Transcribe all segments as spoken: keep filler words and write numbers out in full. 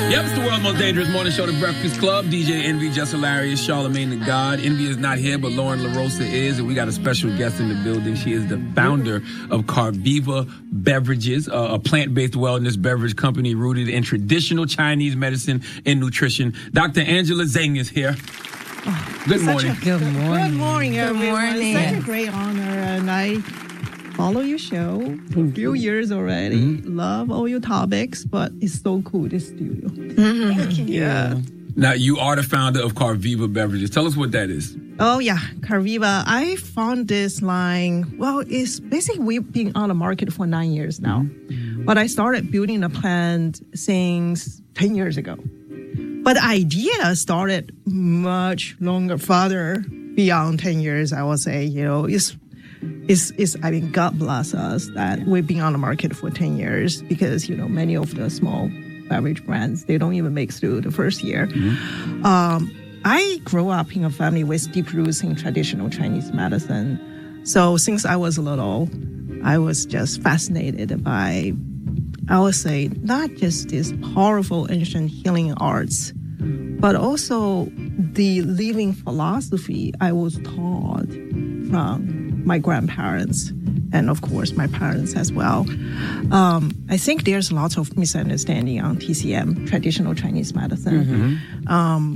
Yep, it's the world's most dangerous morning show, The Breakfast Club. D J Envy, Just Hilarious, Charlamagne the God. Envy is not here, but Lauren LaRosa is, and we got a special guest in the building. She is the founder of Carviva Beverages, uh, a plant-based wellness beverage company rooted in traditional Chinese medicine and nutrition. Doctor Angela Zhang is here. Oh, good morning. A, good morning. Good morning, everyone. Good morning. Such a great honor, and I follow your show for a few years already. Mm-hmm. Love all your topics, but it's so cool, this studio. Mm-hmm. Thank you. Yeah. Now, you are the founder of Carviva Beverages. Tell us what that is. Oh, yeah. Carviva. I found this line, well, it's basically we've been on the market for nine years now. Mm-hmm. But I started building the plant since ten years ago. But the idea started much longer, farther beyond ten years, I would say. You know, it's Is is I mean, God bless us that we've been on the market for ten years because, you know, many of the small beverage brands, they don't even make through the first year. Mm-hmm. Um, I grew up in a family with deep roots in traditional Chinese medicine. So since I was little, I was just fascinated by, I would say, not just these powerful ancient healing arts, but also the living philosophy I was taught from my grandparents, and of course my parents as well. Um, I think there's lots of misunderstanding on T C M, traditional Chinese medicine. Mm-hmm.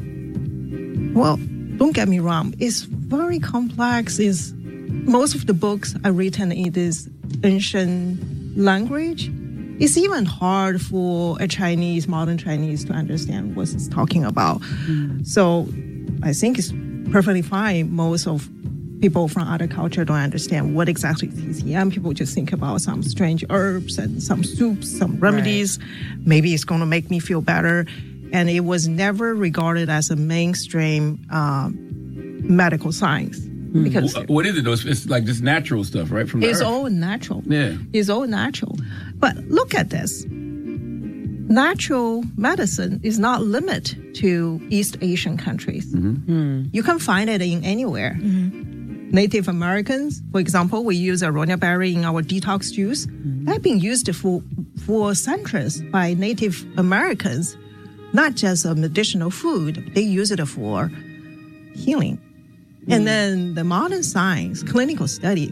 Um, well, don't get me wrong, it's very complex. It's, most of the books are written in this ancient language. It's even hard for a Chinese, modern Chinese, to understand what it's talking about. Mm-hmm. So I think it's perfectly fine. Most of people from other culture don't understand what exactly is T C M. People just think about some strange herbs and some soups, some remedies. Right. Maybe it's going to make me feel better. And it was never regarded as a mainstream um, medical science. Mm. Because what, what is it though? It's like just natural stuff, right? From the It's earth. all natural. Yeah. It's all natural. But look at this. Natural medicine is not limited to East Asian countries. Mm-hmm. Mm. You can find it in anywhere. Mm-hmm. Native Americans, for example, we use aronia berry in our detox juice. Mm-hmm. That's been used for, for centuries by Native Americans, not just a medicinal food. They use it for healing. Mm-hmm. And then the modern science, clinical study,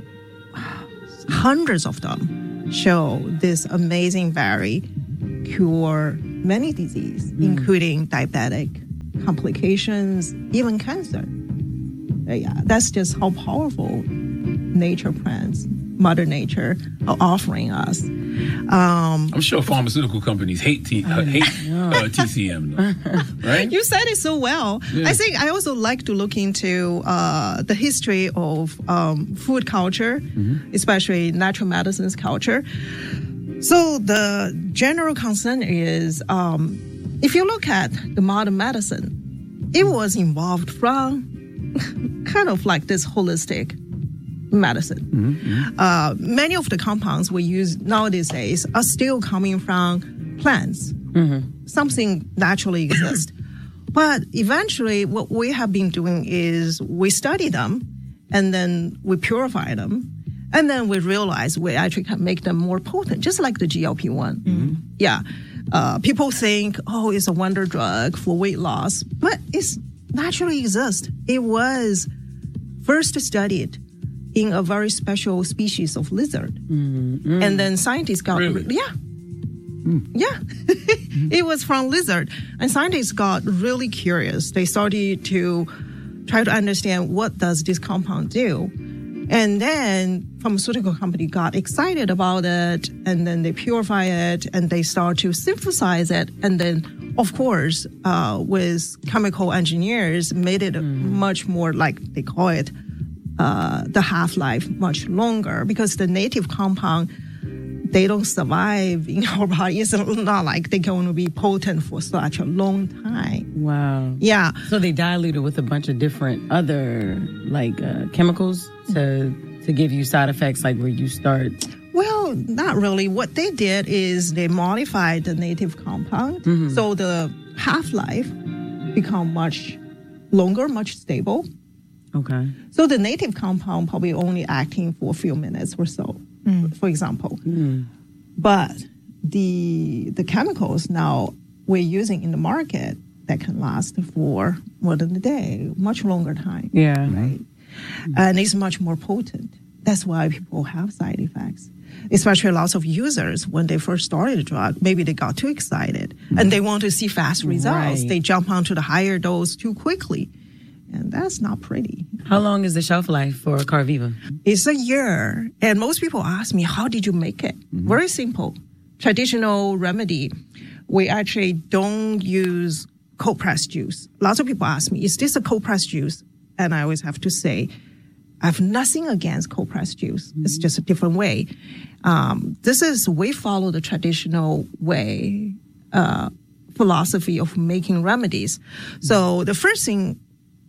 hundreds of them show this amazing berry cure many diseases, mm-hmm. including diabetic complications, even cancer. Yeah, that's just how powerful nature plants, Mother Nature, are offering us. Um, I'm sure pharmaceutical companies hate T, uh, hate uh, T C M, though, right? You said it so well. Yeah. I think I also like to look into uh, the history of um, food culture, mm-hmm. especially natural medicines culture. So the general concern is, um, if you look at the modern medicine, it was involved from kind of like this holistic medicine. Mm-hmm. Uh, many of the compounds we use nowadays days are still coming from plants. Mm-hmm. Something naturally exists. But eventually what we have been doing is we study them and then we purify them. And then we realize we actually can make them more potent, just like the G L P one. Mm-hmm. Yeah. Uh, people think, oh, it's a wonder drug for weight loss, but it's naturally exists. It was first studied in a very special species of lizard. Mm-hmm. And then scientists got... Really? Yeah. Mm. Yeah. It was from lizard. And scientists got really curious. They started to try to understand what does this compound do. And then pharmaceutical company got excited about it, and then they purify it, and they start to synthesize it. And then, of course, uh, with chemical engineers, made it mm. much more, like they call it, uh, the half-life much longer, because the native compound, they don't survive in our body. It's not like they're going to be potent for such a long time. Wow. Yeah. So they diluted with a bunch of different other, like, uh, chemicals to to give you side effects, like where you start? Well, not really. What they did is they modified the native compound. Mm-hmm. So the half-life become much longer, much stable. Okay. So the native compound probably only acting for a few minutes or so, mm. for example. Mm. But the the chemicals now we're using in the market that can last for more than a day, much longer time. Yeah. Right. And it's much more potent. That's why people have side effects. Especially lots of users, when they first started the drug, maybe they got too excited mm-hmm. and they want to see fast results. Right. They jump onto the higher dose too quickly. And that's not pretty. How long is the shelf life for Carviva? It's a year. And most people ask me, how did you make it? Mm-hmm. Very simple. Traditional remedy. We actually don't use cold pressed juice. Lots of people ask me, is this a cold pressed juice? And I always have to say, I have nothing against cold pressed juice. Mm-hmm. It's just a different way. Um, this is, we follow the traditional way, uh, philosophy of making remedies. So the first thing,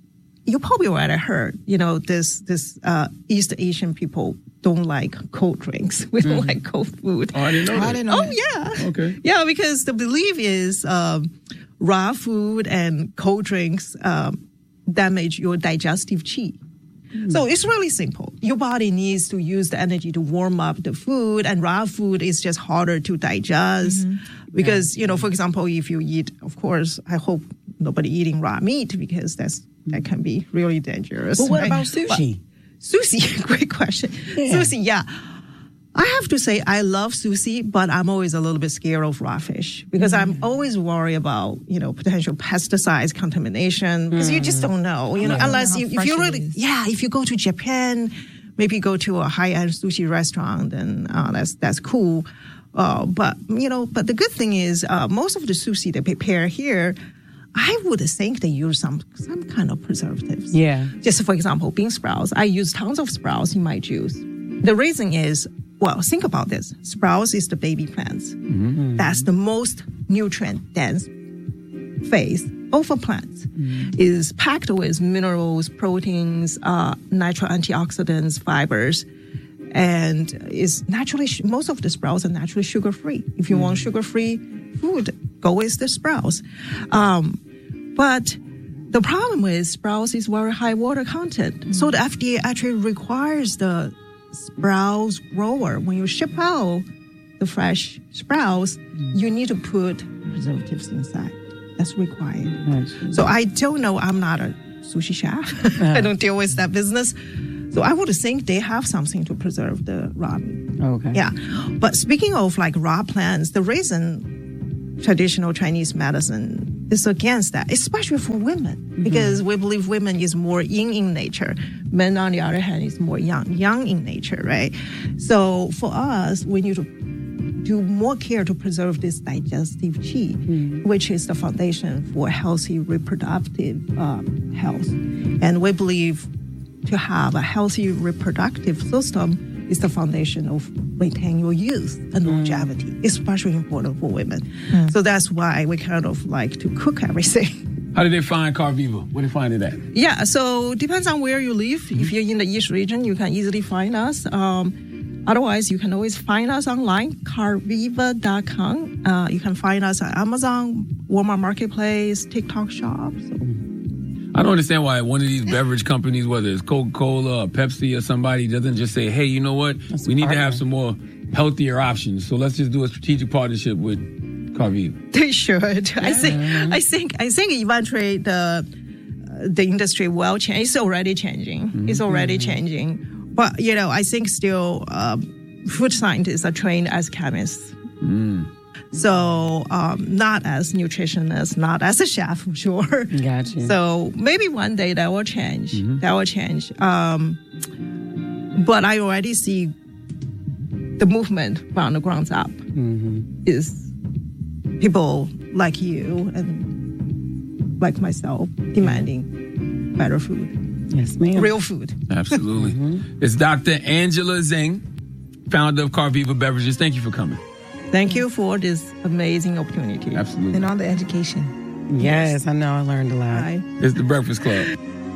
you probably already heard, you know, this, this, uh, East Asian people don't like cold drinks. We don't mm-hmm. like cold food. Oh, I didn't know that. I didn't know oh, that. yeah. Okay. Yeah, because the belief is, um, raw food and cold drinks, um, damage your digestive qi. Mm. So it's really simple. Your body needs to use the energy to warm up the food, and raw food is just harder to digest. Mm-hmm. Because, yeah. you know, for example, if you eat, of course, I hope nobody eating raw meat, because that's that can be really dangerous. But what right? about sushi? But, sushi, great question. Yeah. Sushi, yeah. I have to say I love sushi, but I'm always a little bit scared of raw fish because mm. I'm always worried about, you know, potential pesticides contamination because mm. you just don't know, you know, yeah, unless know you, if you really, yeah, if you go to Japan, maybe go to a high-end sushi restaurant, then uh, that's, that's cool. Uh, but, you know, but the good thing is uh, most of the sushi they prepare here, I would think they use some some kind of preservatives. Yeah. Just for example, bean sprouts. I use tons of sprouts in my juice. The reason is, well, think about this. Sprouts is the baby plants. Mm-hmm. That's the most nutrient-dense phase of a plant. Mm-hmm. Is packed with minerals, proteins, uh, natural antioxidants, fibers, and is naturally, most of the sprouts are naturally sugar-free. If you mm-hmm. want sugar-free food, go with the sprouts. Um, but the problem is sprouts is very high water content. Mm-hmm. So the F D A actually requires the sprouts grower, when you ship out the fresh sprouts, mm. you need to put preservatives inside. That's required. That's so I don't know. I'm not a sushi chef. Uh. I don't deal with that business. So I would think they have something to preserve the raw meat. Okay. Yeah. But speaking of like raw plants, the reason traditional Chinese medicine is against that, especially for women, mm-hmm. because we believe women is more yin in nature. Men, on the other hand, is more yang, yang in nature, right? So for us, we need to do more care to preserve this digestive qi, mm. which is the foundation for healthy reproductive uh, health. And we believe to have a healthy reproductive system is the foundation of maintaining your youth and mm. longevity, especially important for women. Mm. So that's why we kind of like to cook everything. How did they find Carviva? Where did they find it at? Yeah, so depends on where you live. Mm-hmm. If you're in the East region, you can easily find us. Um, otherwise, you can always find us online, carviva dot com. Uh, you can find us at Amazon, Walmart Marketplace, TikTok Shop. So. I don't understand why one of these beverage companies, whether it's Coca-Cola or Pepsi or somebody, doesn't just say, hey, you know what? That's we need partner. to have some more healthier options. So let's just do a strategic partnership with Carviva. They should. Yeah. I think I think I think eventually the uh, the industry will change. It's already changing. Mm-hmm. It's already changing. But you know, I think still uh, food scientists are trained as chemists. Mm. So um, not as nutritionists, not as a chef, for sure. Gotcha. So maybe one day that will change. Mm-hmm. That will change. Um, but I already see the movement from the ground up mm-hmm. is people like you and like myself demanding better food. Yes, ma'am. Real food. Absolutely. Mm-hmm. It's Doctor Angela Zheng, founder of Carviva Beverages. Thank you for coming. Thank you for this amazing opportunity. Absolutely. And all the education. Yes, I know. I learned a lot. Bye. It's The Breakfast Club.